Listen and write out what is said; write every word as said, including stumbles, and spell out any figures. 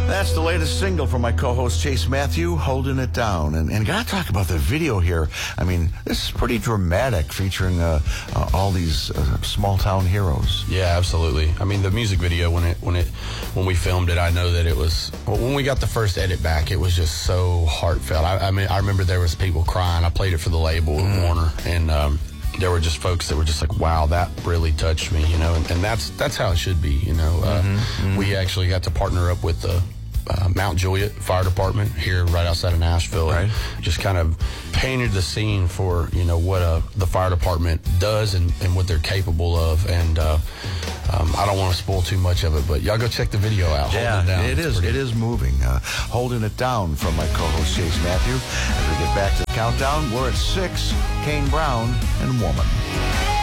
That's the latest single from my co-host Chase Matthew, Holding It Down. And, and gotta talk about the video here. I mean, this is pretty dramatic, featuring uh, uh, all these uh, small-town heroes. Yeah, absolutely. I mean, the music video, when it when it when we filmed it, I know that it was, well, when we got the first edit back, it was just so heartfelt. I, I mean, I remember there was people crying. I played it for the label with mm. Warner, and um, there were just folks that were just like, wow, that really touched me, you know, and, and that's that's how it should be, you know. Uh, mm-hmm, mm-hmm. We actually got to partner up with the uh, Mount Juliet Fire Department here right outside of Nashville, right. and just kind of painted the scene for, you know, what uh, the fire department does and, and what they're capable of. And uh, um, I don't want to spoil too much of it, but y'all go check the video out. Yeah, Hold it down. it is. Pretty... It is moving. Uh, Holding It Down from my co-host Chase Matthew. As we get back to the countdown, we're at six. Kane Brown and Woman.